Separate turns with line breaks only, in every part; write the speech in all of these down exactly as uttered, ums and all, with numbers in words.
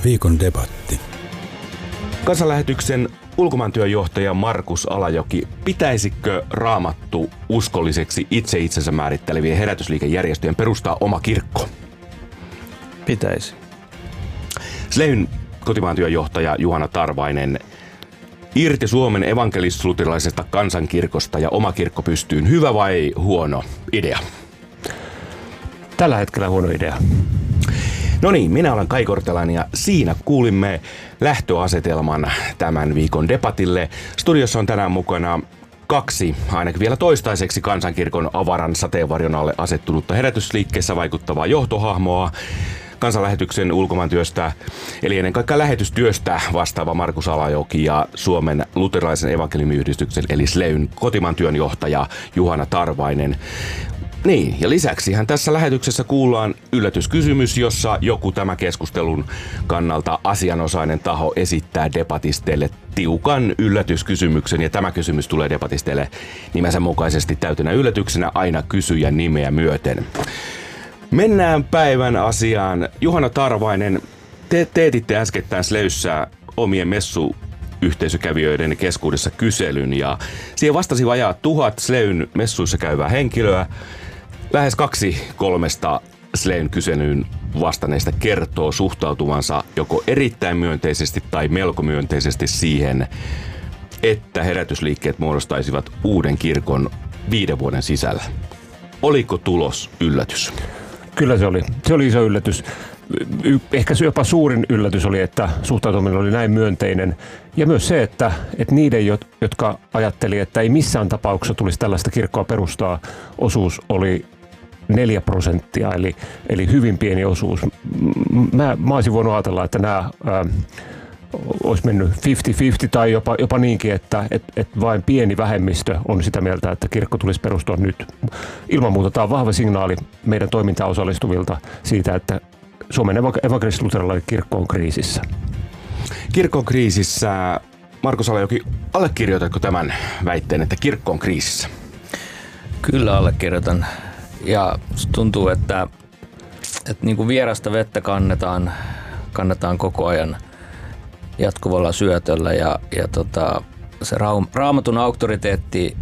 Viikon debatti.
Kansanlähetyksen ulkomaantyöjohtaja Markus Alajoki, pitäisikö Raamattu uskolliseksi itse itsensä määrittelevien herätysliikejärjestöjen perustaa oma kirkko?
Pitäisi.
Slehyn kotimaantyöjohtaja Juhana Tarvainen, irti Suomen evankelis-luterilaisesta kansankirkosta ja oma kirkko pystyyn, hyvä vai huono idea?
Tällä hetkellä huono idea.
No niin, minä olen Kai Kortelainen ja siinä kuulimme lähtöasetelman tämän viikon debatille. Studiossa on tänään mukana kaksi, ainakin vielä toistaiseksi kansankirkon avaran sateenvarjon alle asettunutta herätysliikkeessä vaikuttavaa johtohahmoa. Kansanlähetyksen ulkomaantyöstä, eli ennen kaikkea lähetystyöstä vastaava Markus Alajoki ja Suomen luterilaisen evankeliumiyhdistyksen eli Slehyn kotimaantyön johtaja Juhana Tarvainen. Niin, ja lisäksihän tässä lähetyksessä kuullaan yllätyskysymys, jossa joku tämä keskustelun kannalta asianosainen taho esittää debatisteille tiukan yllätyskysymyksen, ja tämä kysymys tulee debatisteille nimensä mukaisesti täytenä yllätyksenä aina kysyjän nimeä myöten. Mennään päivän asiaan. Juhana Tarvainen, te teetitte äskettäin Sleyssä omien messuyhteisökävijöiden keskuudessa kyselyn, ja siihen vastasi vajaa tuhat Sleyn messuissa käyvää henkilöä. Lähes kaksi kolmesta Sleyn kyselyyn vastanneista kertoo suhtautuvansa joko erittäin myönteisesti tai melko myönteisesti siihen, että herätysliikkeet muodostaisivat uuden kirkon viiden vuoden sisällä. Oliko tulos yllätys?
Kyllä se oli. Se oli iso yllätys. Ehkä jopa suurin yllätys oli, että suhtautuminen oli näin myönteinen. Ja myös se, että, että niiden, jotka ajatteli, että ei missään tapauksessa tulisi tällaista kirkkoa perustaa, osuus oli neljä prosenttia, eli, eli hyvin pieni osuus. Mä, mä olisin voinut ajatella, että nämä ää, olisi mennyt viisikymmentä viisikymmentä tai jopa, jopa niinkin, että et, et vain pieni vähemmistö on sitä mieltä, että kirkko tulisi perustua nyt. Ilman muuta tämä on vahva signaali meidän toimintaan osallistuvilta siitä, että Suomen evankelis-luterilainen kirkko on kriisissä.
Kirkko on kriisissä. Markus Alajoki, allekirjoitatko tämän väitteen, että kirkko on kriisissä?
Kyllä allekirjoitan. Ja tuntuu, että, että niin kuin vierasta vettä kannetaan, kannetaan koko ajan jatkuvalla syötöllä ja, ja tota, se Raamatun auktoriteetti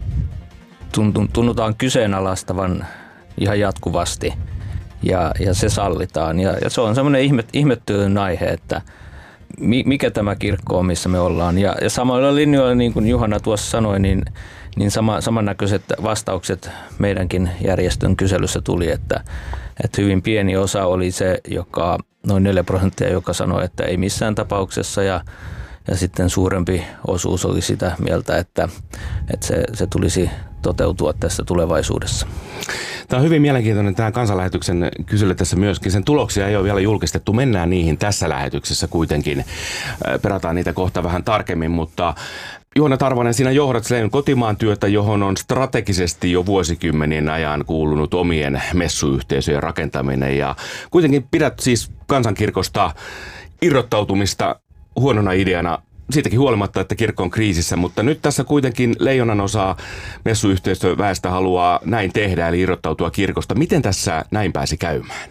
tunnutaan kyseenalaistavan ihan jatkuvasti ja, ja se sallitaan. Ja, ja se on semmoinen ihme, ihmettyinen aihe, että mi, mikä tämä kirkko on, missä me ollaan. Ja, ja samoilla linjoilla, niin kuin Juhana tuossa sanoi, niin, niin sama, samannäköiset vastaukset meidänkin järjestön kyselyssä tuli, että, että hyvin pieni osa oli se, joka noin neljä prosenttia, joka sanoi, että ei missään tapauksessa, ja, ja sitten suurempi osuus oli sitä mieltä, että, että se, se tulisi toteutua tässä tulevaisuudessa.
Tämä on hyvin mielenkiintoinen tämä kansanlähetyksen kysely tässä myöskin. Sen tuloksia ei ole vielä julkistettu. Mennään niihin tässä lähetyksessä kuitenkin. Perataan niitä kohta vähän tarkemmin, mutta Juhana Tarvainen, sinä johdat Slehyn kotimaan työtä, johon on strategisesti jo vuosikymmenien ajan kuulunut omien messuyhteisöjen rakentaminen. Ja kuitenkin pidät siis kansankirkosta irrottautumista huonona ideana siitäkin huolimatta, että kirkko on kriisissä, mutta nyt tässä kuitenkin leijonan osa messuyhteisöväestä haluaa näin tehdä, eli irrottautua kirkosta. Miten tässä näin pääsi käymään?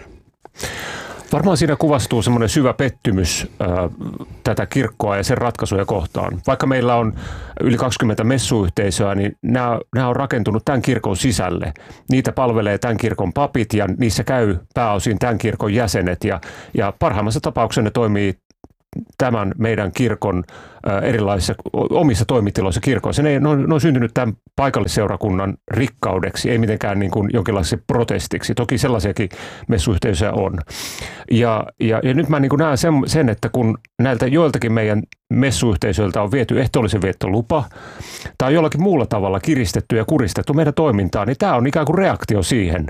Varmaan siinä kuvastuu semmoinen syvä pettymys äh, tätä kirkkoa ja sen ratkaisuja kohtaan. Vaikka meillä on yli kaksikymmentä messuyhteisöä, niin nämä, nämä on rakentunut tämän kirkon sisälle. Niitä palvelee tämän kirkon papit ja niissä käy pääosin tämän kirkon jäsenet ja, ja parhaimmassa tapauksessa ne toimii tämän meidän kirkon äh, erilaisissa omissa toimitiloissa kirkoissa. Ne, ne, on, ne on syntynyt tämän paikallisseurakunnan rikkaudeksi, ei mitenkään niin kuin jonkinlaiseksi protestiksi. Toki sellaisiakin messuyhteisöjä on. Ja, ja, ja nyt mä niin kuin näen sen, sen, että kun näiltä joiltakin meidän messuyhteisöiltä on viety ehtoollisen viettolupa tai jollakin muulla tavalla kiristetty ja kuristettu meidän toimintaa, niin tämä on ikään kuin reaktio siihen.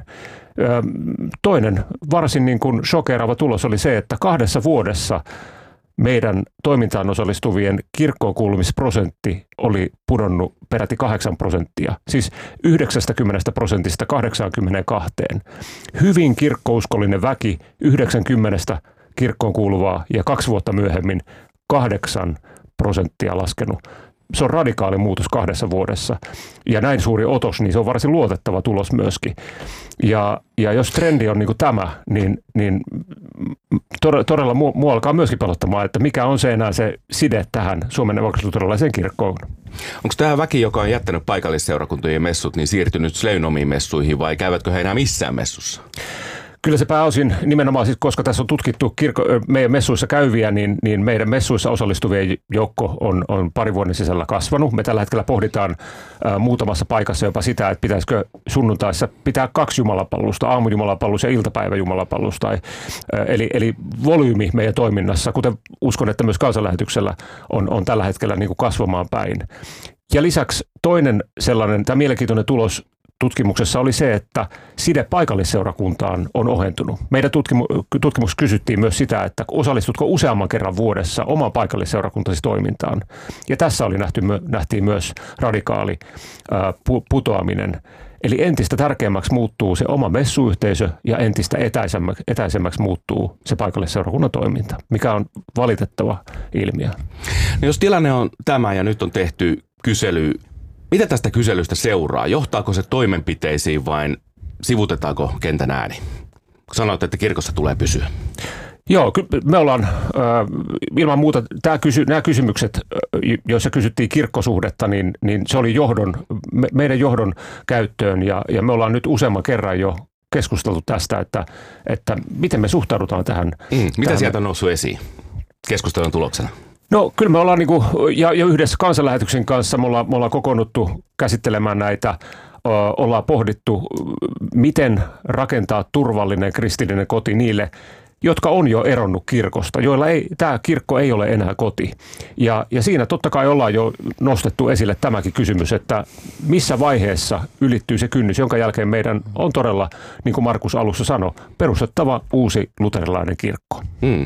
Toinen varsin niin kuin shokeeraava tulos oli se, että kahdessa vuodessa meidän toimintaan osallistuvien kirkkoon kuulumisprosentti oli pudonnut peräti kahdeksan prosenttia, siis yhdeksänkymmentä prosentista kahdeksankymmentäkaksi. Hyvin kirkkouskollinen väki, yhdeksänkymmentä kirkkoon kuuluvaa ja kaksi vuotta myöhemmin kahdeksan prosenttia laskenut. se on radikaali muutos kahdessa vuodessa. Ja näin suuri otos, niin se on varsin luotettava tulos myöskin. Ja, ja jos trendi on niin kuin tämä, niin, niin todella mua, mua alkaa myöskin pelottamaan, että mikä on se enää se side tähän Suomen evankelis-luterilaiseen kirkkoon.
Onko tämä väki, joka on jättänyt paikallisseurakuntien messut, niin siirtynyt Sleyn omiin messuihin vai käyvätkö he enää missään messussa?
Kyllä se pääosin nimenomaan, siis, koska tässä on tutkittu kirko, meidän messuissa käyviä, niin, niin meidän messuissa osallistuvien joukko on, on pari vuoden sisällä kasvanut. Me tällä hetkellä pohditaan ä, muutamassa paikassa jopa sitä, että pitäisikö sunnuntaissa pitää kaksi jumalapalvelusta, aamujumalapalvelus ja iltapäiväjumalapalvelus. Tai, ä, eli, eli volyymi meidän toiminnassa, kuten uskon, että myös kansanlähetyksellä on, on tällä hetkellä niin kuin kasvamaan päin. Ja lisäksi toinen sellainen, tämä mielenkiintoinen tulos tutkimuksessa oli se, että side paikallisseurakuntaan on ohentunut. Meidän tutkimu- tutkimuksessa kysyttiin myös sitä, että osallistutko useamman kerran vuodessa oman paikallisseurakuntasi toimintaan. Ja tässä oli nähty, nähtiin myös radikaali ää, putoaminen. Eli entistä tärkeämmäksi muuttuu se oma messuyhteisö ja entistä etäisemmäksi, etäisemmäksi muuttuu se paikallisseurakunnan toiminta, mikä on valitettava ilmiö.
No jos tilanne on tämä ja nyt on tehty kysely, mitä tästä kyselystä seuraa? Johtaako se toimenpiteisiin vai sivutetaanko kentän ääni? Sanoit, että kirkossa tulee pysyä.
Joo, me ollaan äh, ilman muuta, tää kysy, nämä kysymykset, joissa kysyttiin kirkkosuhdetta, niin, niin se oli johdon, me, meidän johdon käyttöön ja, ja me ollaan nyt useamman kerran jo keskusteltu tästä, että, että miten me suhtaudutaan tähän.
Mm, mitä
tähän.
sieltä on noussut esiin keskustelun tuloksena?
No kyllä me ollaan niinku, ja, ja yhdessä kansanlähetyksen kanssa me ollaan, me ollaan kokoonnuttu käsittelemään näitä, ö, ollaan pohdittu, miten rakentaa turvallinen kristillinen koti niille, jotka on jo eronnut kirkosta, joilla ei, tämä kirkko ei ole enää koti. Ja, ja siinä totta kai ollaan jo nostettu esille tämäkin kysymys, että missä vaiheessa ylittyy se kynnys, jonka jälkeen meidän on todella, niin kuin Markus alussa sanoi, perustettava uusi luterilainen kirkko.
Hmm.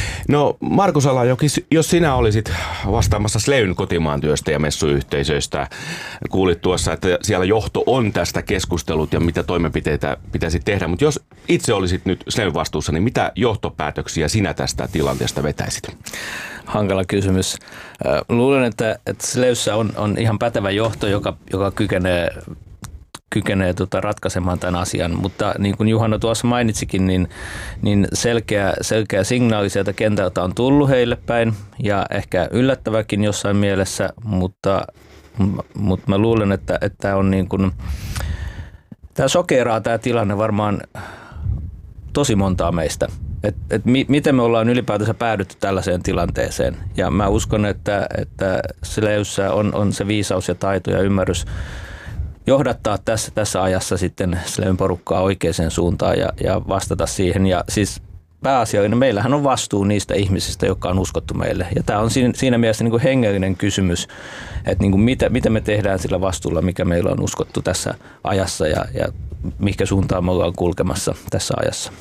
No Markus Alajoki, jos sinä olisit vastaamassa Sleyn kotimaan työstä ja messuyhteisöistä, kuulit tuossa, että siellä johto on tästä keskustelut ja mitä toimenpiteitä pitäisi tehdä, mutta jos itse olisit nyt Sleyn vastuussa, niin mitä johtopäätöksiä sinä tästä tilanteesta vetäisit?
Hankala kysymys. Luulen, että, että Sleyssä on, on ihan pätevä johto, joka, joka kykenee, kykenee tota ratkaisemaan tämän asian. Mutta niin kuin Juhana tuossa mainitsikin, niin, niin selkeä, selkeä signaali sieltä kentältä on tullut heille päin ja ehkä yllättäväkin jossain mielessä, mutta, mutta mä luulen, että, että on niin kuin, tämä sokeraa tämä tilanne varmaan tosi montaa meistä. Et, et mi, miten me ollaan ylipäätänsä päädytty tällaiseen tilanteeseen. Ja mä uskon, että, että Sleyssä on, on se viisaus ja taito ja ymmärrys johdattaa tässä, tässä ajassa sitten Sleyn porukkaa oikeaan suuntaan ja, ja vastata siihen. Ja siis pääasiallinen, meillähän on vastuu niistä ihmisistä, jotka on uskottu meille. Ja tämä on siinä, siinä mielessä niin kuin hengellinen kysymys, että niin kuin mitä, mitä me tehdään sillä vastuulla, mikä meillä on uskottu tässä ajassa ja, ja mihinkä suuntaan me ollaan kulkemassa tässä ajassa.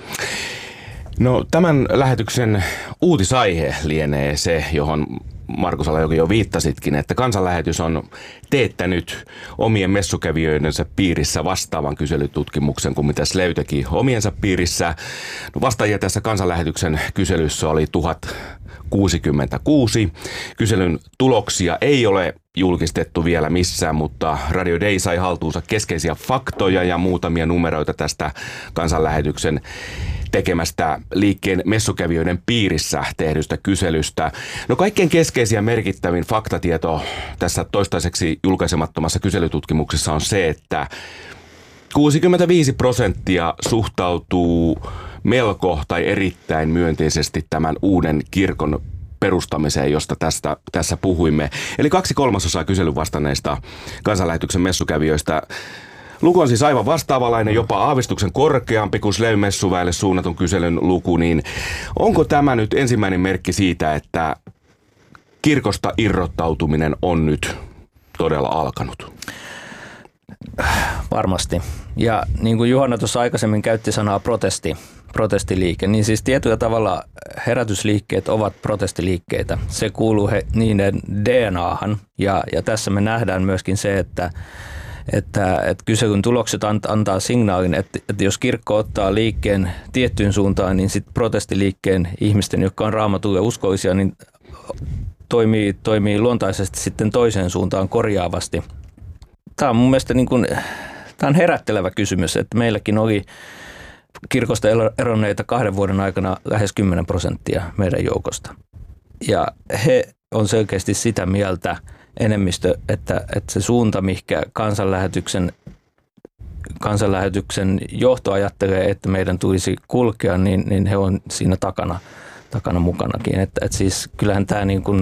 No tämän lähetyksen uutisaihe lienee se, johon Markus Alajoki jo viittasitkin, että kansanlähetys on teettänyt omien messukävijöidensä piirissä vastaavan kyselytutkimuksen kuin mitä Sley teki omiensa piirissä. No vastaajia tässä kansanlähetyksen kyselyssä oli tuhat kuusikymmentäkuusi. Kyselyn tuloksia ei ole julkistettu vielä missään, mutta Radio Day sai haltuunsa keskeisiä faktoja ja muutamia numeroita tästä kansanlähetyksen tekemästä liikkeen messukävijöiden piirissä tehdystä kyselystä. No kaikkein keskeisin ja merkittävin faktatieto tässä toistaiseksi julkaisemattomassa kyselytutkimuksessa on se, että kuusikymmentäviisi prosenttia suhtautuu melko tai erittäin myönteisesti tämän uuden kirkon perustamiseen, josta tästä, tässä puhuimme. Eli kaksi kolmasosaa kyselyn vastanneista kansanlähetyksen messukävijöistä. Luku on siis aivan vastaavanlainen, jopa aavistuksen korkeampi kuin Sleyn messuväelle suunnatun kyselyn luku, niin onko tämä nyt ensimmäinen merkki siitä, että kirkosta irrottautuminen on nyt todella alkanut?
Varmasti. Ja niin kuin Juhana tuossa aikaisemmin käytti sanaa protesti, protestiliike, niin siis tietyllä tavalla herätysliikkeet ovat protestiliikkeitä. Se kuuluu he, niiden D N A:han ja, ja tässä me nähdään myöskin se, että Että, että kyselyn tulokset antaa signaalin, että, että jos kirkko ottaa liikkeen tiettyyn suuntaan, niin sitten protestiliikkeen ihmisten, jotka on raamatulle uskollisia, niin toimii, toimii luontaisesti sitten toiseen suuntaan korjaavasti. Tämä on mun mielestä niin kuin, tämä on herättelevä kysymys, että meilläkin oli kirkosta eronneita kahden vuoden aikana lähes kymmenen prosenttia meidän joukosta. Ja he on selkeästi sitä mieltä enemmistö, että, että se suunta, mihinkä kansanlähetyksen, kansanlähetyksen johto ajattelee, että meidän tulisi kulkea, niin, niin he on siinä takana, takana mukanakin. Että, että siis kyllähän tämä, niin kuin,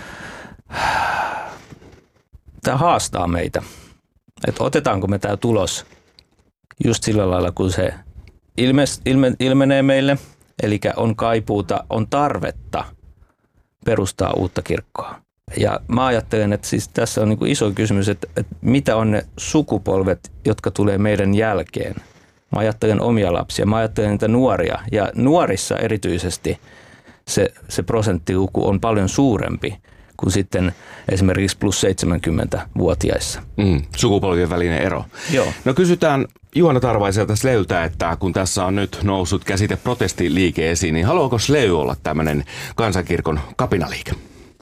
tämä haastaa meitä, että otetaanko me tämä tulos just sillä lailla, kun se ilme, ilme, ilmenee meille, eli on kaipuuta, on tarvetta perustaa uutta kirkkoa. Ja mä ajattelen, että siis tässä on niin kuin iso kysymys, että, että mitä on ne sukupolvet, jotka tulee meidän jälkeen. Mä ajattelen omia lapsia, mä ajattelen niitä nuoria, ja nuorissa erityisesti se, se prosenttiluku on paljon suurempi kuin sitten esimerkiksi plus seitsemänkymmentävuotiaissa.
Mm, sukupolvien välinen ero.
Joo.
No kysytään Juhana Tarvaiselta Sleyltä, että kun tässä on nyt noussut käsite protestiliike esiin, niin haluaako Sley olla tämmöinen kansankirkon kapinaliike?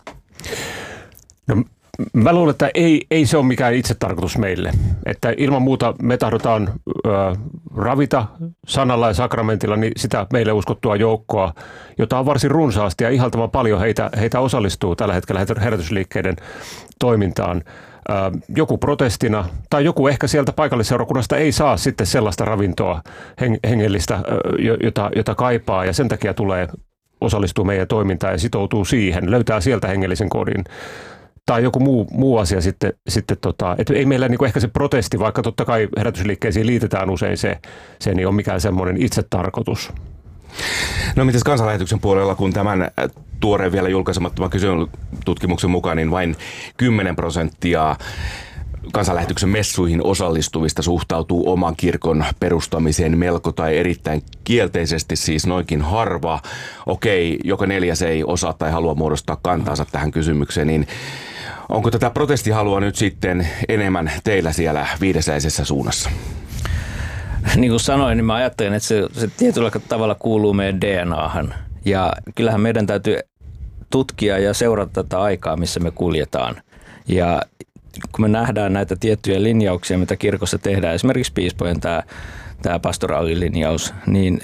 No, mä luulen, että ei, ei se ole mikään itsetarkoitus meille. Että ilman muuta me tahdotaan ö, ravita sanalla ja sakramentilla niin sitä meille uskottua joukkoa, jota on varsin runsaasti ja ihaltavan paljon heitä, heitä osallistuu tällä hetkellä herätysliikkeiden toimintaan. Ö, joku protestina tai joku ehkä sieltä paikallisseurakunnasta ei saa sitten sellaista ravintoa hengellistä, ö, jota, jota kaipaa, ja sen takia tulee osallistuu meidän toimintaan ja sitoutuu siihen, löytää sieltä hengellisen kodin. Tai joku muu, muu asia sitten, sitten tota, että ei meillä niinku ehkä se protesti, vaikka totta kai herätysliikkeisiin liitetään usein se, se ei ole mikään semmoinen itsetarkoitus.
No mitäs kansanlähetyksen puolella, kun tämän tuoreen vielä julkaisemattoman kyselytutkimuksen mukaan, niin vain kymmenen prosenttia kansanlähetyksen messuihin osallistuvista suhtautuu oman kirkon perustamiseen melko tai erittäin kielteisesti, siis noinkin harva. Okei, joka neljäs ei osaa tai halua muodostaa kantaansa tähän kysymykseen, niin onko tätä protestihalua nyt sitten enemmän teillä siellä viidesäisessä suunnassa?
Niin kuin sanoin, niin mä ajattelen, että se, se tietyllä tavalla kuuluu meidän D N A:han. Ja kyllähän meidän täytyy tutkia ja seurata tätä aikaa, missä me kuljetaan. Ja kun me nähdään näitä tiettyjä linjauksia, mitä kirkossa tehdään, esimerkiksi piispojen tämä, tämä pastoraalilinjaus, niin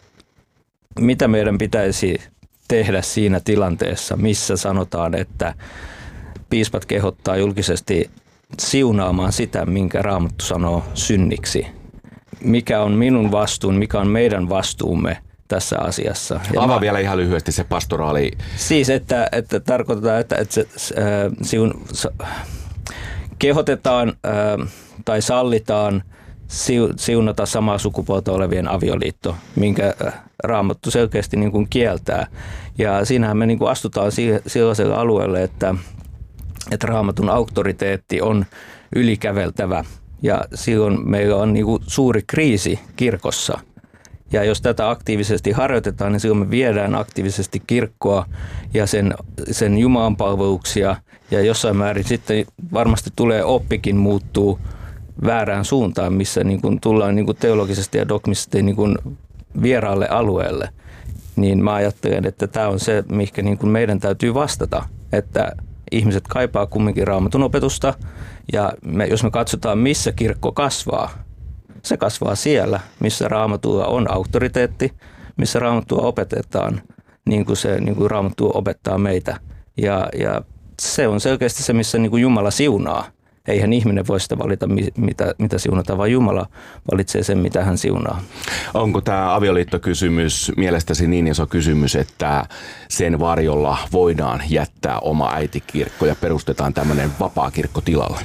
mitä meidän pitäisi tehdä siinä tilanteessa, missä sanotaan, että piispat kehottaa julkisesti siunaamaan sitä, minkä Raamattu sanoo synniksi. Mikä on minun vastuun, mikä on meidän vastuumme tässä asiassa. Ja
Avaa
mä,
vielä ihan lyhyesti se pastoraali.
Siis, että, että tarkoitetaan, että, että se, äh, siun, sa, kehotetaan äh, tai sallitaan siu, siunata samaa sukupuolta olevien avioliitto, minkä Raamattu selkeästi niin kuin kieltää. Ja siinähän me niin kuin astutaan sellaiselle alueelle, että, että Raamatun auktoriteetti on ylikäveltävä. Ja silloin meillä on niin kuin suuri kriisi kirkossa. Ja jos tätä aktiivisesti harjoitetaan, niin silloin me viedään aktiivisesti kirkkoa ja sen, sen Jumalan palveluksia. Ja jossain määrin sitten varmasti tulee oppikin muuttuu väärään suuntaan, missä niin kuin tullaan niin kuin teologisesti ja dogmisesti niin kuin vieraalle alueelle. Niin mä ajattelen, että tämä on se, mihinkä niin kuin meidän täytyy vastata, että ihmiset kaipaa kumminkin Raamatun opetusta. Ja me, jos me katsotaan, missä kirkko kasvaa, se kasvaa siellä, missä Raamatulla on auktoriteetti, missä Raamattua opetetaan, niin kuin se niin kuin Raamattu opettaa meitä. Ja, ja se on selkeästi se, missä niin kuin Jumala siunaa. Eihän ihminen voi sitä valita, mitä, mitä siunata, vaan Jumala valitsee sen, mitä hän siunaa.
Onko tämä avioliittokysymys mielestäsi niin iso kysymys, että sen varjolla voidaan jättää oma äitikirkko ja perustetaan tämmöinen vapaa kirkko tilalle?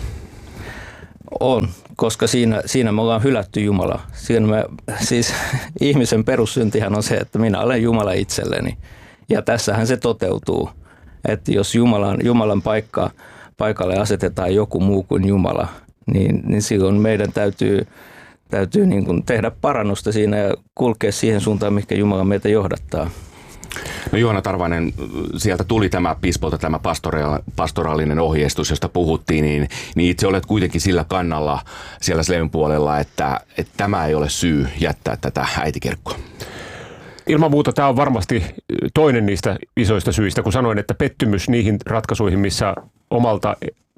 On, koska siinä, siinä me ollaan hylätty Jumala. Siinä me, siis ihmisen perussyntihän on se, että minä olen Jumala itselleni. Ja tässähän se toteutuu, että jos Jumalan, Jumalan paikka, paikalle asetetaan joku muu kuin Jumala, niin, niin silloin meidän täytyy, täytyy niin kuin tehdä parannusta siinä ja kulkea siihen suuntaan, mihinkä Jumala meitä johdattaa.
No Juhana Tarvainen, sieltä tuli tämä piispolta tämä pastoraalinen ohjeistus, josta puhuttiin, niin, niin itse olet kuitenkin sillä kannalla siellä Sleyn puolella, että, että tämä ei ole syy jättää tätä äitikirkkoa.
ilman muuta tämä on varmasti toinen niistä isoista syistä, kun sanoin, että pettymys niihin ratkaisuihin, missä omalta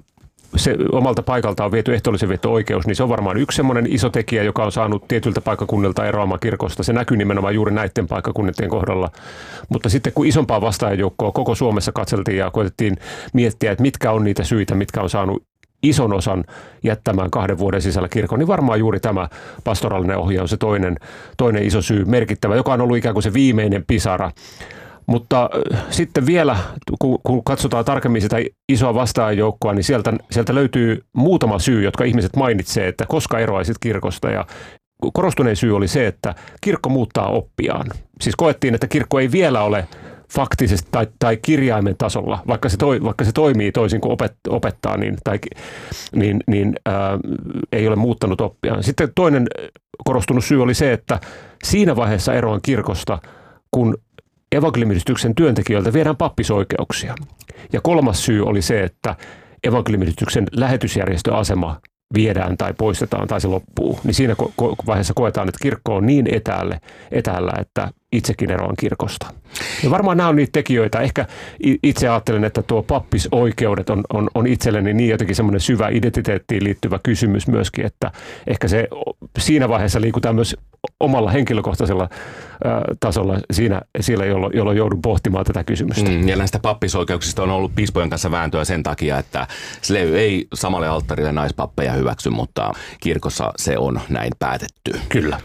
se omalta paikalta on viety ehtoollisen veto-oikeus, niin se on varmaan yksi semmoinen iso tekijä, joka on saanut tietyltä paikkakunnilta eroamaan kirkosta. Se näkyy nimenomaan juuri näiden paikkakunnien kohdalla. Mutta sitten kun isompaa vastaajajoukkoa koko Suomessa katseltiin ja koetettiin miettiä, että mitkä on niitä syitä, mitkä on saanut ison osan jättämään kahden vuoden sisällä kirkon, niin varmaan juuri tämä pastoraalinen ohje on se toinen, toinen iso syy, merkittävä, joka on ollut ikään kuin se viimeinen pisara. Mutta sitten vielä, kun, kun katsotaan tarkemmin sitä isoa vastaajajoukkoa, niin sieltä, sieltä löytyy muutama syy, jotka ihmiset mainitsee, että koska eroaisit kirkosta. Ja korostunein syy oli se, että kirkko muuttaa oppiaan. Siis koettiin, että kirkko ei vielä ole faktisesti tai, tai kirjaimen tasolla, vaikka se, toi, vaikka se toimii toisin kuin opet, opettaa, niin, tai, niin, niin ää, ei ole muuttanut oppiaan. Sitten toinen korostunut syy oli se, että siinä vaiheessa eroan kirkosta, kun evankeliumiyhdistyksen työntekijöiltä viedään pappisoikeuksia. Ja kolmas syy oli se, että evankeliumiyhdistyksen lähetysjärjestöasema viedään tai poistetaan tai se loppuu. Niin siinä vaiheessa koetaan, että kirkko on niin etäälle, etäällä, että itsekin eroan kirkosta. Ja varmaan nämä on niitä tekijöitä. Ehkä itse ajattelen, että tuo pappisoikeudet on, on, on itselleni niin jotenkin semmoinen syvä identiteettiin liittyvä kysymys myöskin, että ehkä se siinä vaiheessa liikutaan myös omalla henkilökohtaisella ä, tasolla siinä, siellä, jolloin, jolloin joudun pohtimaan tätä kysymystä.
Mm, ja näistä pappisoikeuksista on ollut piispojen kanssa vääntöä sen takia, että Slevy ei samalle alttarille naispappeja hyväksy, mutta kirkossa se on näin päätetty.
Kyllä.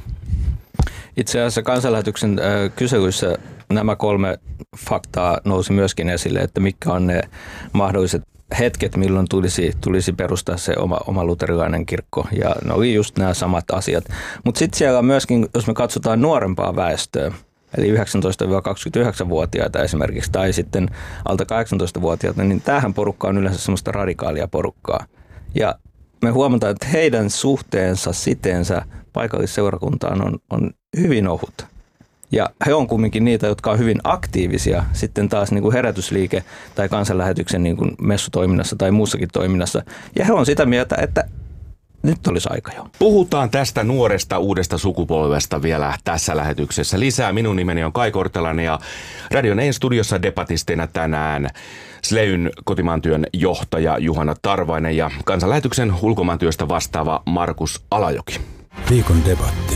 Itse asiassa kansanlähetyksen äh, kyselyissä nämä kolme faktaa nousi myöskin esille, että mitkä on ne mahdolliset hetket, milloin tulisi, tulisi perustaa se oma, oma luterilainen kirkko. Ja ne oli just nämä samat asiat. Mutta sitten siellä myöskin, jos me katsotaan nuorempaa väestöä, eli yhdeksäntoista kaksikymmentäyhdeksän-vuotiaita esimerkiksi, tai sitten alta kahdeksantoista-vuotiaita, niin tämähän porukka on yleensä semmoista radikaalia porukkaa. Ja me huomataan, että heidän suhteensa, siteensä paikallisseurakuntaan on, on hyvin ohut. Ja he on kumminkin niitä, jotka on hyvin aktiivisia sitten taas niin kuin herätysliike tai kansanlähetyksen niin kuin messutoiminnassa tai muussakin toiminnassa. Ja he on sitä mieltä, että nyt olisi aika jo.
Puhutaan tästä nuoresta uudesta sukupolvesta vielä tässä lähetyksessä lisää. Minun nimeni on Kai Kortelainen ja Radio Nein studiossa debatistina tänään Slevyn kotimaantyön johtaja Juhana Tarvainen ja kansanlähetyksen ulkomaantyöstä vastaava Markus Alajoki.
Viikon debatti.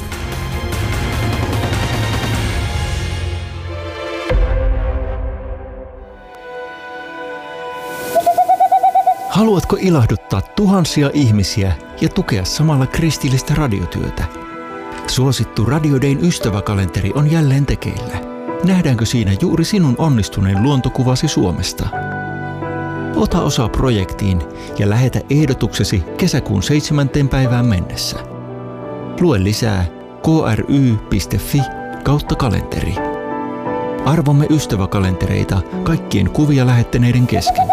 Haluatko ilahduttaa tuhansia ihmisiä ja tukea samalla kristillistä radiotyötä? Suosittu Radio Dayn ystäväkalenteri on jälleen tekeillä. Nähdäänkö siinä juuri sinun onnistuneen luontokuvasi Suomesta? Ota osaa projektiin ja lähetä ehdotuksesi kesäkuun seitsemänteen päivään mennessä. Lue lisää kry piste fi kautta kalenteri. Arvomme ystäväkalentereita kaikkien kuvia lähettäneiden kesken.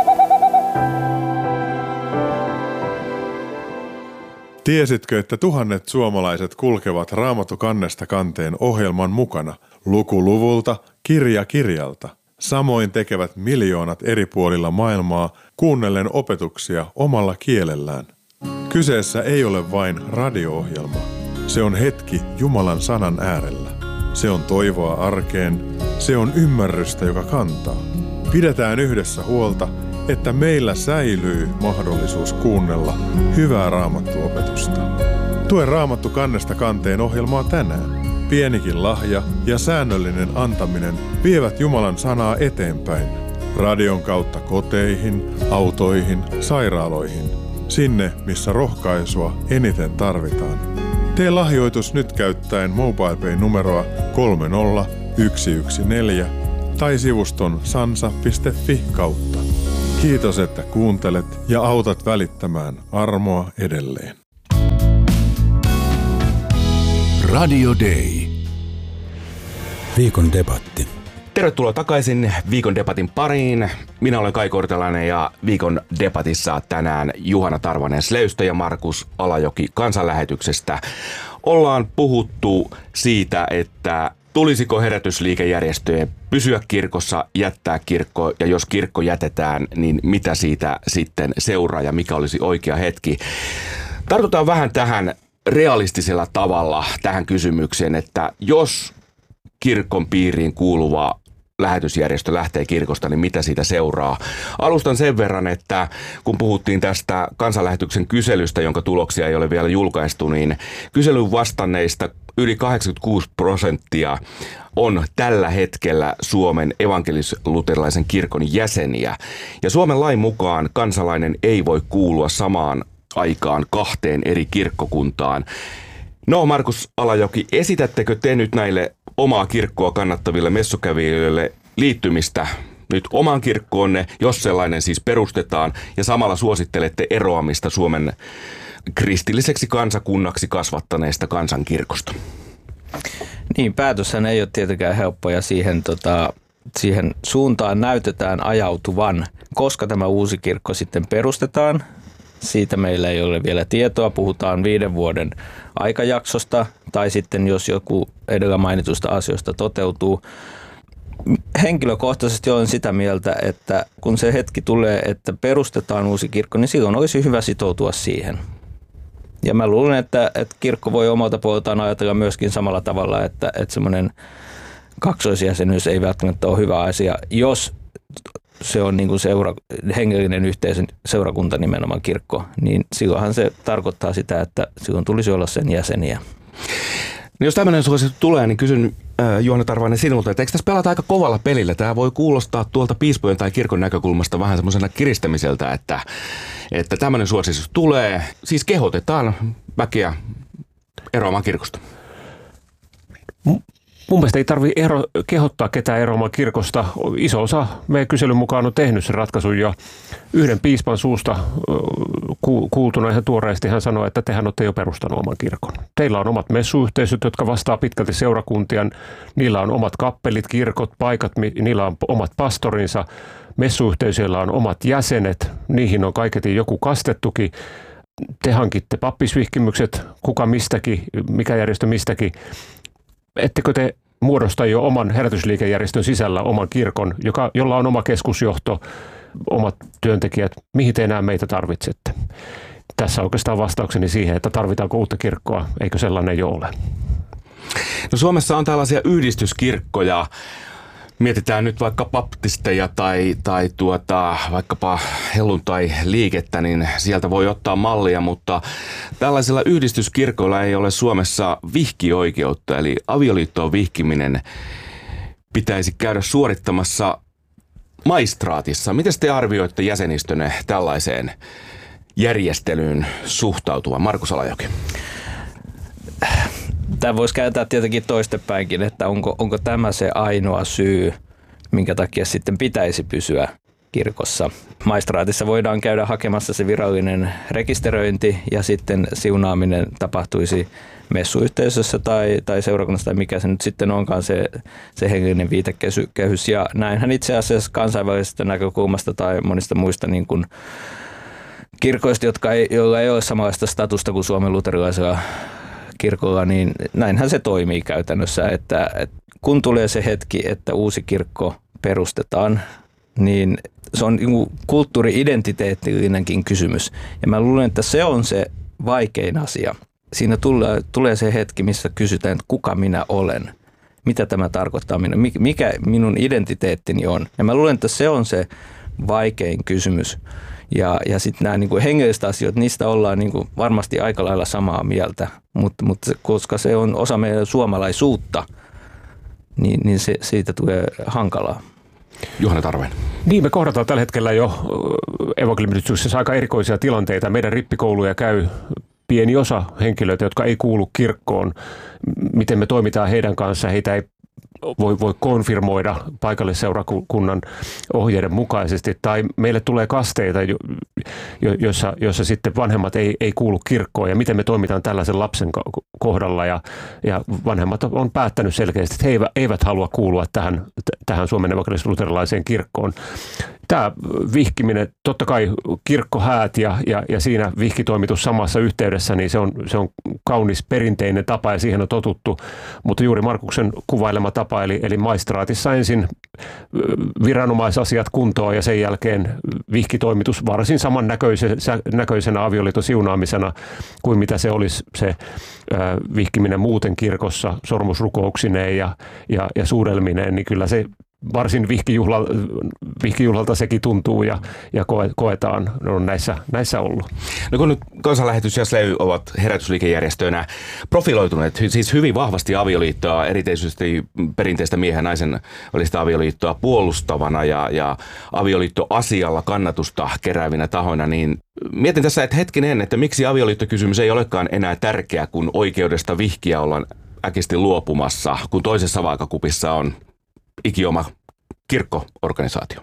Tiesitkö, että tuhannet suomalaiset kulkevat Raamattu kannesta kanteen ohjelman mukana, luku luvulta, kirja kirjalta? Samoin tekevät miljoonat eri puolilla maailmaa kuunnellen opetuksia omalla kielellään. Kyseessä ei ole vain radio-ohjelma. Se on hetki Jumalan sanan äärellä. Se on toivoa arkeen. Se on ymmärrystä, joka kantaa. Pidetään yhdessä huolta, että meillä säilyy mahdollisuus kuunnella hyvää raamattuopetusta. Tue Raamattu kannesta kanteen ohjelmaa tänään. Pienikin lahja ja säännöllinen antaminen vievät Jumalan sanaa eteenpäin. Radion kautta koteihin, autoihin, sairaaloihin. Sinne, missä rohkaisua eniten tarvitaan. Tee lahjoitus nyt käyttäen MobilePay-numeroa kolme nolla yksi yksi neljä tai sivuston sansa piste fi kautta. Kiitos, että kuuntelet ja autat välittämään armoa edelleen.
Radio Day. Viikon debatti.
Tervetuloa takaisin Viikon debatin pariin. Minä olen Kai Kortelainen ja Viikon debatissa tänään Juhana Tarvainen Slevstä ja Markus Alajoki kansanlähetyksestä. Ollaan puhuttu siitä, että tulisiko herätysliikejärjestöjen pysyä kirkossa, jättää kirkko, ja jos kirkko jätetään, niin mitä siitä sitten seuraa ja mikä olisi oikea hetki. Tartutaan vähän tähän realistisella tavalla tähän kysymykseen, että jos kirkon piiriin kuuluva lähetysjärjestö lähtee kirkosta, niin mitä siitä seuraa? Alustan sen verran, että kun puhuttiin tästä kansanlähetyksen kyselystä, jonka tuloksia ei ole vielä julkaistu, niin kyselyn vastanneista yli kahdeksankymmentäkuusi prosenttia on tällä hetkellä Suomen evankelis-luterilaisen kirkon jäseniä. Ja Suomen lain mukaan kansalainen ei voi kuulua samaan aikaan kahteen eri kirkkokuntaan. No, Markus Alajoki, esitättekö te nyt näille omaa kirkkoa kannattaville messukävijöille liittymistä nyt omaan kirkkoonne, jos sellainen siis perustetaan, ja samalla suosittelette eroamista Suomen kristilliseksi kansakunnaksi kasvattaneesta kansankirkosta?
Niin, päätöshän ei ole tietenkään helppo ja siihen, tota, siihen suuntaan näytetään ajautuvan, koska tämä uusi kirkko sitten perustetaan. Siitä meillä ei ole vielä tietoa. Puhutaan viiden vuoden aikajaksosta tai sitten jos joku edellä mainitusta asioista toteutuu. Henkilökohtaisesti olen sitä mieltä, että kun se hetki tulee, että perustetaan uusi kirkko, niin silloin olisi hyvä sitoutua siihen. Ja mä luulen, että, että kirkko voi omalta puoleltaan ajatella myöskin samalla tavalla, että, että semmoinen kaksoisjäsenyys ei välttämättä ole hyvä asia, jos se on niin kuin seura, hengellinen yhteisön seurakunta nimenomaan kirkko, niin silloinhan se tarkoittaa sitä, että silloin tulisi olla sen jäseniä.
No jos tämmöinen suositus tulee, niin kysyn äh, Juhana Tarvainen sinulta, että eikö tässä pelata aika kovalla pelillä? Tämä voi kuulostaa tuolta piispojen tai kirkon näkökulmasta vähän semmoisena kiristämiseltä, että, että tämmöinen suositus tulee. Siis kehotetaan väkeä eroamaan kirkosta.
Mun mielestä ei tarvitse ero, kehottaa ketään eroamaan kirkosta. Iso osa meidän kyselyn mukaan on tehnyt sen ratkaisun ja yhden piispan suusta ku, kuultuna ihan tuoreesti hän sanoi, että tehän olette jo perustanut oman kirkon. Teillä on omat messuyhteisöt, jotka vastaa pitkälti seurakuntia. Niillä on omat kappelit, kirkot, paikat, niillä on omat pastorinsa. Messuyhteisöillä on omat jäsenet, niihin on kaiketi joku kastettukin. Te hankitte pappisvihkimykset, kuka mistäkin, mikä järjestö mistäkin. Ettekö te muodosta jo oman herätysliikejärjestön sisällä oman kirkon, joka, jolla on oma keskusjohto, omat työntekijät, mihin te enää meitä tarvitsette? Tässä oikeastaan vastaukseni siihen, että tarvitaanko uutta kirkkoa, eikö sellainen jo ole?
No Suomessa on tällaisia yhdistyskirkkoja. Mietitään nyt vaikka baptisteja tai, tai tuota, vaikkapa helluntai-liikettä, niin sieltä voi ottaa mallia, mutta tällaisilla yhdistyskirkoilla ei ole Suomessa vihkioikeutta, eli avioliittoon vihkiminen pitäisi käydä suorittamassa maistraatissa. Miten te arvioitte jäsenistönne tällaiseen järjestelyyn suhtautuvan? Markus Alajoki.
Tämä voisi kääntää tietenkin toistepäinkin, että onko, onko tämä se ainoa syy, minkä takia sitten pitäisi pysyä kirkossa. Maistraatissa voidaan käydä hakemassa se virallinen rekisteröinti ja sitten siunaaminen tapahtuisi messuyhteisössä tai, tai seurakunnassa tai mikä se nyt sitten onkaan se, se hengellinen viitekehys. Ja näinhän itse asiassa kansainvälisestä näkökulmasta tai monista muista niin kuin kirkoista, jotka ei, joilla ei ole samanlaista statusta kuin Suomen luterilaisella kirkolla, niin näinhän se toimii käytännössä, että, että kun tulee se hetki, että uusi kirkko perustetaan, niin se on kulttuuri-identiteettillinenkin kysymys. Ja mä luulen, että se on se vaikein asia. Siinä tulee, tulee se hetki, missä kysytään, että kuka minä olen, mitä tämä tarkoittaa minun, mikä minun identiteettini on. Ja mä luulen, että se on se vaikein kysymys. Ja, ja sitten nämä niin hengelliset asiat, niistä ollaan niin kuin varmasti aika lailla samaa mieltä, mutta, mutta koska se on osa meidän suomalaisuutta, niin, niin se, siitä tulee hankalaa.
Juhana Tarvainen.
Niin, me kohdataan tällä hetkellä jo evankeliumiyhdistyksessä aika erikoisia tilanteita. Meidän rippikouluja käy pieni osa henkilöitä, jotka ei kuulu kirkkoon. Miten me toimitaan heidän kanssaan, heitä ei voi, voi konfirmoida paikallisseurakunnan ohjeiden mukaisesti. Tai meille tulee kasteita, jo, jo, joissa, joissa sitten vanhemmat ei, ei kuulu kirkkoon. Ja miten me toimitaan tällaisen lapsen kohdalla. Ja, ja vanhemmat on päättänyt selkeästi, että he eivät, eivät halua kuulua tähän, tähän Suomen evankelis-luterilaiseen kirkkoon. tämä vihkiminen, totta kai kirkkohäät ja, ja, ja siinä vihkitoimitus samassa yhteydessä, niin se on, se on kaunis perinteinen tapa ja siihen on totuttu, mutta juuri Markuksen kuvailema tapa, eli, eli maistraatissa ensin viranomaisasiat kuntoon ja sen jälkeen vihkitoimitus varsin samannäköisenä avioliiton siunaamisena kuin mitä se olisi se vihkiminen muuten kirkossa sormusrukouksineen ja, ja, ja suudelmineen, niin kyllä se varsin vihkijuhla, vihkijuhlalta sekin tuntuu ja, ja koetaan, ne on näissä, näissä ollut.
No kun nyt Kansanlähetys ja S L E Y ovat herätysliikejärjestöinä profiloituneet siis hyvin vahvasti avioliittoa, erityisesti perinteistä miehen ja naisen välistä avioliittoa puolustavana ja, ja avioliittoasialla kannatusta keräävinä tahoina, niin mietin tässä, että hetkinen, että miksi avioliittokysymys ei olekaan enää tärkeä, kun oikeudesta vihkiä ollaan äkisti luopumassa, kun toisessa vaakakupissa on ikioma kirkkoorganisaatio.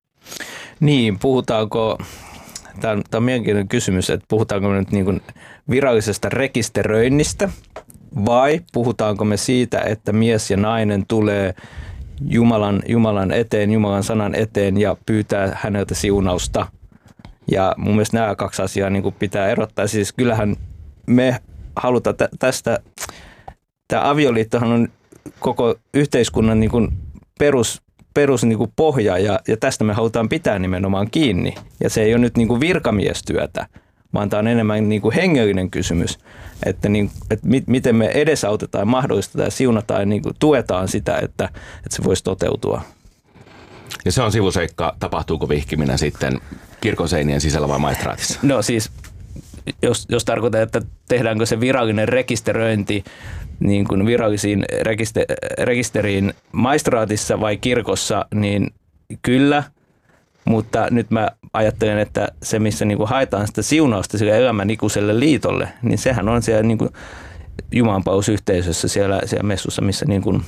Niin, puhutaanko, tämä on, tämä on mielenkiintoinen kysymys, että puhutaanko me nyt niin kuin virallisesta rekisteröinnistä vai puhutaanko me siitä, että mies ja nainen tulee Jumalan, Jumalan eteen, Jumalan sanan eteen ja pyytää häneltä siunausta. Ja mun mielestä nämä kaksi asiaa niin kuin pitää erottaa. Siis kyllähän me halutaan tä- tästä, tämä avioliittohan on koko yhteiskunnan niin kuin perus, perus niin kuin pohja ja, ja tästä me halutaan pitää nimenomaan kiinni. Ja se ei ole nyt niin kuin virkamiestyötä, vaan tämä on enemmän niin kuin hengellinen kysymys, että, niin, että mit, miten me edesautetaan, mahdollistetaan ja siunataan ja niin kuin tuetaan sitä, että, että se voisi toteutua.
Ja se on sivuseikka, tapahtuuko vihkiminen sitten kirkon seinien sisällä vai maistraatissa?
No siis, jos, jos tarkoittaa, että tehdäänkö se virallinen rekisteröinti niin kuin virallisiin rekiste, rekisteriin maistraatissa vai kirkossa, niin kyllä, mutta nyt mä ajattelen, että se missä niin kuin haetaan sitä siunausta sille elämänikuiselle liitolle, niin sehän on siellä niin kuin jumalanpalvelusyhteisössä siellä, siellä messussa, missä niin kuin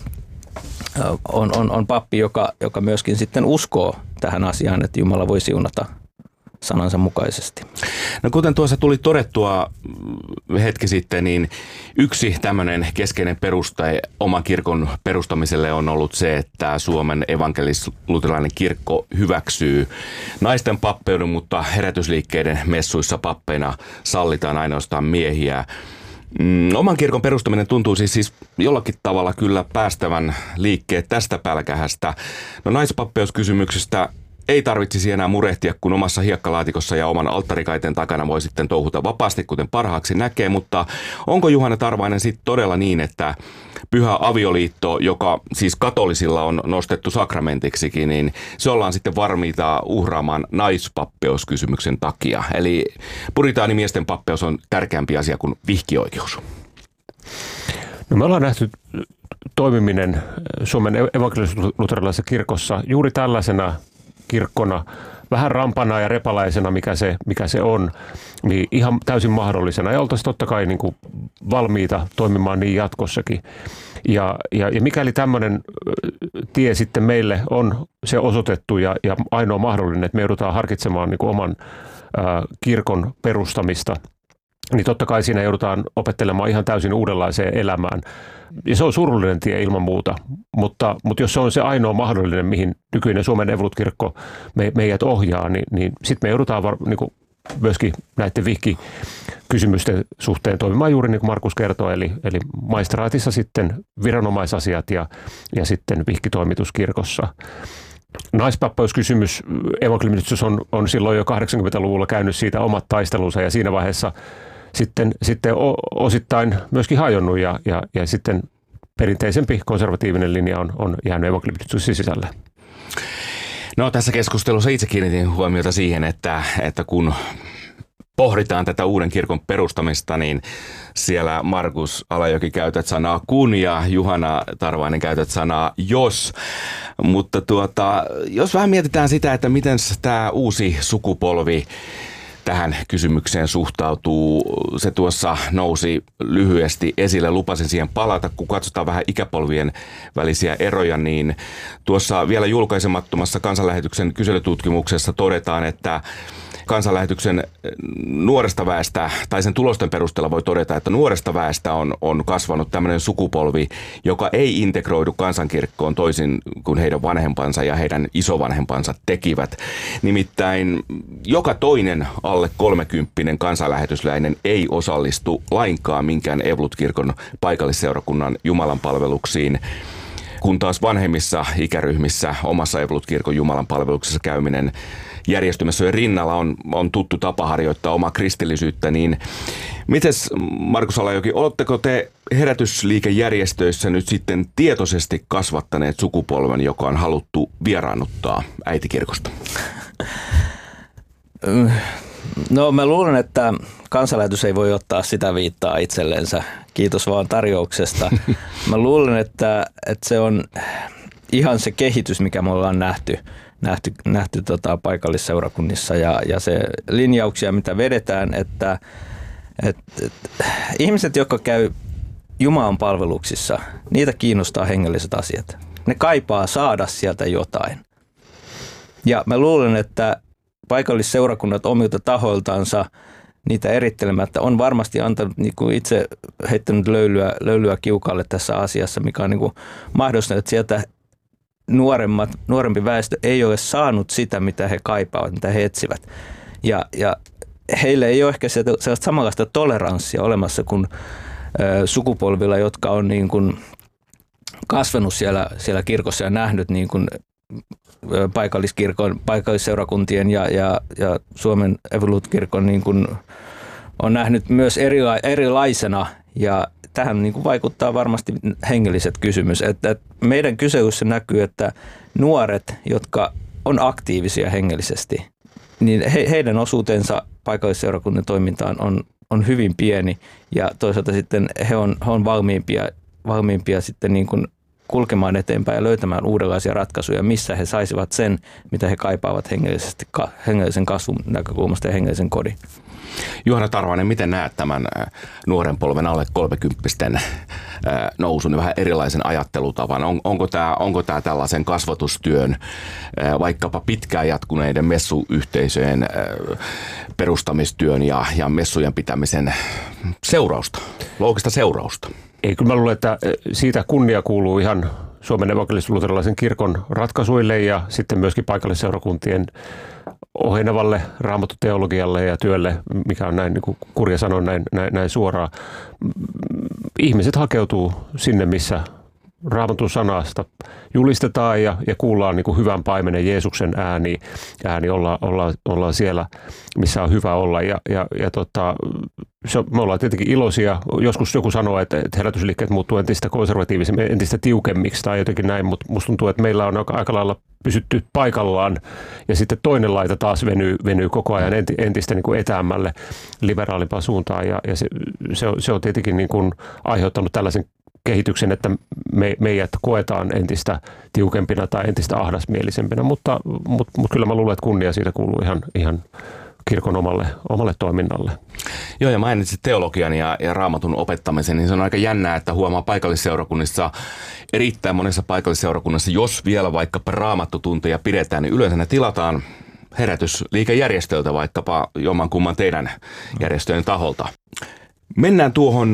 on, on, on pappi, joka, joka myöskin sitten uskoo tähän asiaan, että Jumala voi siunata sanansa mukaisesti.
No kuten tuossa tuli todettua hetki sitten, niin yksi tämmöinen keskeinen peruste oman kirkon perustamiselle on ollut se, että Suomen evankelis-luterilainen kirkko hyväksyy naisten pappeuden, mutta herätysliikkeiden messuissa pappeina sallitaan ainoastaan miehiä. Mm, oman kirkon perustaminen tuntuu siis, siis jollakin tavalla kyllä päästävän liikkeet tästä pälkähästä. No naispappeus-kysymyksestä ei tarvitsisi enää murehtia, kun omassa hiekkalaatikossa ja oman alttarikaiteen takana voi sitten touhuta vapaasti, kuten parhaaksi näkee. Mutta onko Juhana Tarvainen sitten todella niin, että pyhä avioliitto, joka siis katolisilla on nostettu sakramentiksikin, niin se ollaan sitten varmiita uhraamaan naispappeus-kysymyksen takia? Eli puritaanimiesten pappeus on tärkeämpi asia kuin vihkioikeus.
No me ollaan nähty toimiminen Suomen evankelis-luterilaisessa kirkossa juuri tällaisena kirkkona, vähän rampana ja repalaisena, mikä se, mikä se on, niin ihan täysin mahdollisena. Ja oltaisiin totta kai niin kuin valmiita toimimaan niin jatkossakin. Ja, ja, ja mikäli tämmöinen tie sitten meille on se osoitettu ja, ja ainoa mahdollinen, että me joudutaan harkitsemaan niin kuin oman ää, kirkon perustamista, niin totta kai siinä joudutaan opettelemaan ihan täysin uudenlaiseen elämään. Ja se on surullinen tie ilman muuta, mutta, mutta jos se on se ainoa mahdollinen, mihin nykyinen Suomen evankelis-kirkko me, meidät ohjaa, niin, niin sitten me joudutaan var, niin kuin myöskin näiden vihkikysymysten suhteen toimimaan juuri niin kuin Markus kertoi, eli, eli maistraatissa sitten viranomaisasiat ja, ja sitten vihkitoimitus kirkossa. Naispappeus-kysymys evankelis on, on silloin jo kahdeksankymmentäluvulla käynyt siitä omat taistelunsa ja siinä vaiheessa sitten, sitten osittain myöskin hajonnut ja, ja, ja sitten perinteisempi konservatiivinen linja on, on jäänyt evankelis sisälle.
No tässä keskustelussa itse kiinnitin huomiota siihen, että, että kun pohditaan tätä uuden kirkon perustamista, niin siellä Markus Alajoki käytät sanaa kun ja Juhana Tarvainen käytät sanaa jos. Mutta tuota, jos vähän mietitään sitä, että miten tämä uusi sukupolvi tähän kysymykseen suhtautuu. Se tuossa nousi lyhyesti esille, lupasin siihen palata. Kun katsotaan vähän ikäpolvien välisiä eroja, niin tuossa vielä julkaisemattomassa Kansanlähetyksen kyselytutkimuksessa todetaan, että Kansanlähetyksen nuoresta väestä, tai sen tulosten perusteella voi todeta, että nuoresta väestä on, on kasvanut tämmöinen sukupolvi, joka ei integroidu kansankirkkoon toisin kuin heidän vanhempansa ja heidän isovanhempansa tekivät. Nimittäin joka toinen alle kolmekymppinen kansanlähetysläinen ei osallistu lainkaan minkään Evankelisluterilaisen paikallisseurakunnan jumalanpalveluksiin, kun taas vanhemmissa ikäryhmissä omassa Evankelisluterilaisen jumalanpalveluksessa käyminen järjestymässä rinnalla on, on tuttu tapa harjoittaa omaa kristillisyyttä, niin mites Markus Alajoki, oletteko te herätysliikejärjestöissä nyt sitten tietoisesti kasvattaneet sukupolven, joka on haluttu vieraannuttaa äitikirkosta?
No mä luulen, että Kansanlähetys ei voi ottaa sitä viittaa itsellensä. Kiitos vaan tarjouksesta. Mä luulen, että, että se on ihan se kehitys, mikä me ollaan nähty. nähty, nähty tota paikallisseurakunnissa ja, ja se linjauksia, mitä vedetään, että et, et, ihmiset, jotka käy Jumalan palveluksissa, niitä kiinnostaa hengelliset asiat. Ne kaipaa saada sieltä jotain. Ja mä luulen, että paikallisseurakunnat omilta tahoiltansa niitä erittelemättä on varmasti antanut, niin kuin itse heittänyt löylyä, löylyä kiukalle tässä asiassa, mikä on niin kuin mahdollista, että sieltä nuoremmat, nuorempi väestö ei ole saanut sitä, mitä he kaipaavat, mitä he etsivät. Ja, ja heille ei ole ehkä sellaista samanlaista toleranssia olemassa kuin ö, sukupolvilla, jotka on niin kuin kasvanut siellä, siellä kirkossa ja nähnyt niin kuin paikalliskirkon, paikallisseurakuntien ja, ja, ja Suomen evankelisluterilaisen niin kuin on nähnyt myös erila, erilaisena ja tähän niin kuin vaikuttaa varmasti hengelliset kysymys. Että meidän kyselyssä näkyy, että nuoret, jotka on aktiivisia hengellisesti, niin he, heidän osuutensa paikallisseurakunnan toimintaan on, on hyvin pieni ja toisaalta sitten he on, he on valmiimpia, valmiimpia sitten niin kuin kulkemaan eteenpäin ja löytämään uudenlaisia ratkaisuja, missä he saisivat sen, mitä he kaipaavat hengellisesti, hengellisen kasvun näkökulmasta ja hengellisen kodin.
Juhana Tarvainen, miten näet tämän nuoren polven alle kolmekymppisten nousun ja vähän erilaisen ajattelutavan? On, onko tämä onko tämä tällaisen kasvatustyön, vaikkapa pitkään jatkuneiden messuyhteisöjen perustamistyön ja, ja messujen pitämisen seurausta, loogista seurausta?
Ei, kyllä mä luulen, että siitä kunnia kuuluu ihan Suomen evankelis-luterilaisen kirkon ratkaisuille ja sitten myöskin paikallisseurakuntien ohenevalle raamattuteologialle ja työlle, mikä on näin, niin kuin Kurja sanoi näin, näin, näin suoraan. Ihmiset hakeutuu sinne, missä Raamatun sanasta julistetaan ja, ja kuullaan niin kuin hyvän paimenen Jeesuksen ääni, ääni olla, olla, ollaan siellä, missä on hyvä olla. Ja, ja, ja tota, se, me ollaan tietenkin iloisia. Joskus joku sanoo, että, että herätysliikkeet muuttuu entistä konservatiivisemmin, entistä tiukemmiksi tai jotenkin näin, mutta musta tuntuu, että meillä on aika lailla pysytty paikallaan ja sitten toinen laita taas venyy, venyy koko ajan entistä niin kuin etäämmälle liberaalimpaan suuntaan ja, ja se, se, on, se on tietenkin niin kuin aiheuttanut tällaisen kehityksen, että me, meidät koetaan entistä tiukempina tai entistä ahdasmielisempinä, mutta, mutta, mutta kyllä mä luulen, että kunnia siitä kuuluu ihan, ihan kirkon omalle, omalle toiminnalle.
Joo, ja mainitsit teologian ja, ja raamatun opettamisen, niin se on aika jännää, että huomaa paikallisseurakunnissa, erittäin monessa paikallisseurakunnassa, jos vielä vaikkapa raamattutunteja pidetään, niin yleensä ne tilataan herätysliikejärjestöltä, vaikkapa jommankumman teidän järjestöjen taholta. Mennään tuohon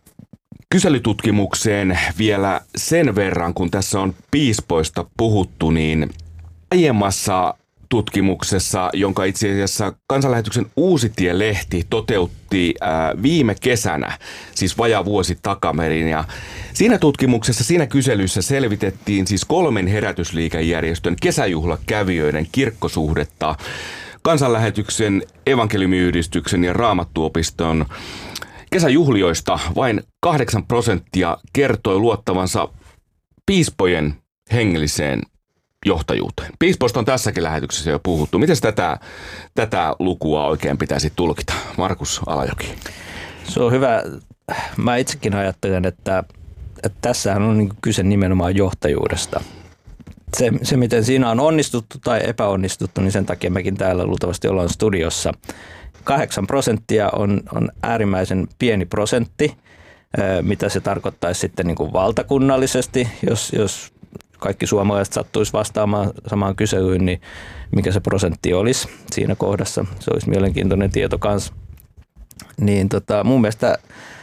kyselytutkimukseen vielä sen verran, kun tässä on piispoista puhuttu, niin aiemmassa tutkimuksessa, jonka itse asiassa Kansanlähetyksen Uusitie-lehti toteutti ää, viime kesänä, siis vajaa vuosi takaperin. Ja siinä tutkimuksessa, siinä kyselyssä selvitettiin siis kolmen herätysliikejärjestön kesäjuhlakävijöiden kirkkosuhdetta Kansanlähetyksen, evankeliumiyhdistyksen ja Raamattuopiston kesäjuhlioista. Vain kahdeksan prosenttia kertoi luottavansa piispojen hengelliseen johtajuuteen. Piispoista on tässäkin lähetyksessä jo puhuttu. Miten tätä, tätä lukua oikein pitäisi tulkita? Markus Alajoki.
Se on hyvä. Mä itsekin ajattelen, että, että tässähän on niin kyse nimenomaan johtajuudesta. se, se, miten siinä on onnistuttu tai epäonnistuttu, niin sen takia mekin täällä luultavasti ollaan studiossa. Kahdeksan prosenttia on, on äärimmäisen pieni prosentti, mitä se tarkoittaisi sitten niin kuin valtakunnallisesti, jos, jos kaikki suomalaiset sattuisi vastaamaan samaan kyselyyn, niin mikä se prosentti olisi siinä kohdassa. Se olisi mielenkiintoinen tieto kanssa. Niin tota, mun mielestä